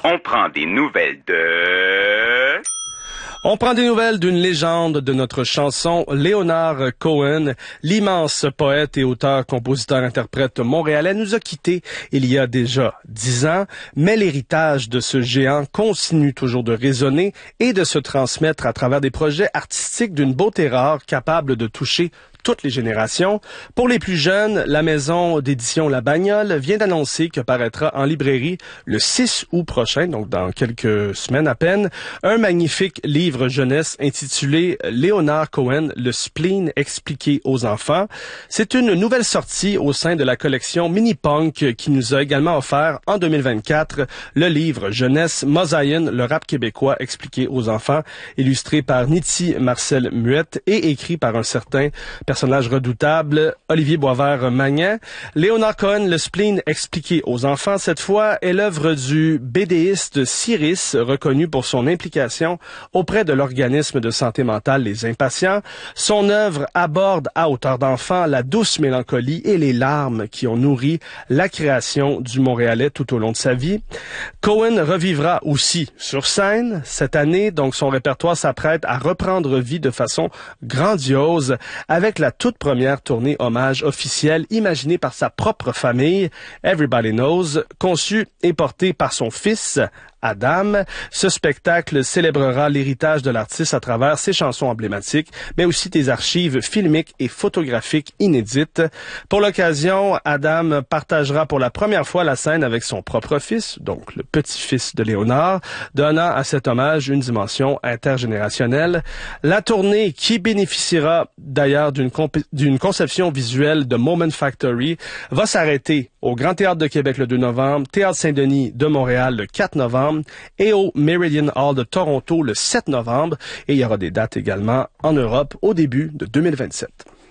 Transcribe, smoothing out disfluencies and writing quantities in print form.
On prend des nouvelles de... On prend des nouvelles d'une légende de notre chanson, Leonard Cohen, l'immense poète et auteur, compositeur, interprète montréalais, nous a quittés il y a déjà 10 ans, mais l'héritage de ce géant continue toujours de résonner et de se transmettre à travers des projets artistiques d'une beauté rare, capable de toucher toutes les générations. Pour les plus jeunes, la maison d'édition La Bagnole vient d'annoncer que paraîtra en librairie le 6 août prochain, donc dans quelques semaines à peine, un magnifique livre jeunesse intitulé Leonard Cohen, le spleen expliqué aux enfants. C'est une nouvelle sortie au sein de la collection Mini Punk qui nous a également offert en 2024 le livre jeunesse Mosaïen, le rap québécois expliqué aux enfants, illustré par Niti Marcel Muette et écrit par un certain personnage redoutable, Olivier Boisvert-Magnan. Leonard Cohen, le spleen expliqué aux enfants, cette fois, est l'œuvre du BDiste Cyrus, reconnu pour son implication auprès de l'organisme de santé mentale Les Impatients. Son œuvre aborde à hauteur d'enfant la douce mélancolie et les larmes qui ont nourri la création du Montréalais tout au long de sa vie. Cohen revivra aussi sur scène cette année, donc son répertoire s'apprête à reprendre vie de façon grandiose avec la toute première tournée hommage officielle imaginée par sa propre famille, Everybody Knows, conçue et portée par son fils, Adam. Ce spectacle célébrera l'héritage de l'artiste à travers ses chansons emblématiques, mais aussi des archives filmiques et photographiques inédites. Pour l'occasion, Adam partagera pour la première fois la scène avec son propre fils, donc le petit-fils de Léonard, donnant à cet hommage une dimension intergénérationnelle. La tournée, qui bénéficiera d'ailleurs d'une conception visuelle de Moment Factory, va s'arrêter au Grand Théâtre de Québec le 2 novembre, Théâtre Saint-Denis de Montréal le 4 novembre et au Meridian Hall de Toronto le 7 novembre. Et il y aura des dates également en Europe au début de 2027.